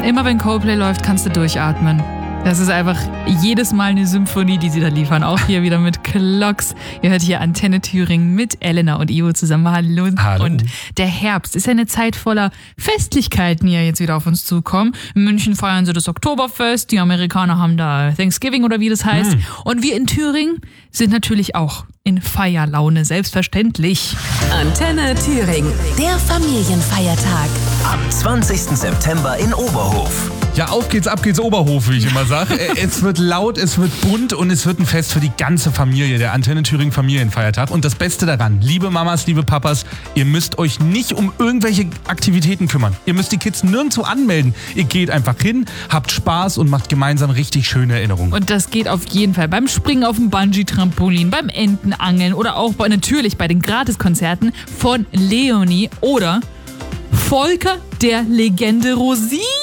Immer wenn Coldplay läuft, kannst du durchatmen. Das ist einfach jedes Mal eine Symphonie, die sie da liefern. Auch hier wieder mit Clocks. Ihr hört hier Antenne Thüringen mit Elena und Ivo zusammen. Hallo. Hallo. Und der Herbst ist eine Zeit voller Festlichkeiten, die ja jetzt wieder auf uns zukommen. In München feiern sie das Oktoberfest. Die Amerikaner haben da Thanksgiving oder wie das heißt. Und wir in Thüringen sind natürlich auch in Feierlaune, selbstverständlich. Antenne Thüringen, der Familienfeiertag. Am 20. September in Oberhof. Ja, auf geht's, ab geht's Oberhof, wie ich immer sage. Es wird laut, es wird bunt und es wird ein Fest für die ganze Familie, der Antenne Thüringen Familienfeiertag. Und das Beste daran, liebe Mamas, liebe Papas, ihr müsst euch nicht um irgendwelche Aktivitäten kümmern. Ihr müsst die Kids nirgendwo anmelden. Ihr geht einfach hin, habt Spaß und macht gemeinsam richtig schöne Erinnerungen. Und das geht auf jeden Fall beim Springen auf dem Bungee-Trampolin, beim Entenangeln oder auch natürlich bei den Gratiskonzerten von Leonie oder Volker der Legende Rosinen.